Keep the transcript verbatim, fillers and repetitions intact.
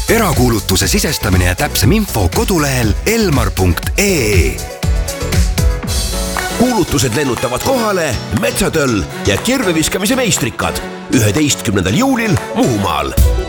erakuulutuse sisestamine ja täpsem info kodulehel elmar punkt ee. Kuulutused lennutavad kohale Metsatöll ja kirveviskamise meistrikad üheteistkümnendal juulil Muhumaal.